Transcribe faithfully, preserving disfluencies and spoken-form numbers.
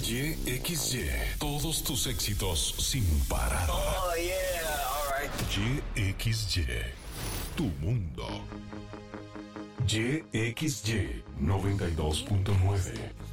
Y X Y. Todos tus éxitos sin parar. Oh, yeah. All right. Y X Y. Tu mundo. Y X Y noventa y dos punto nueve.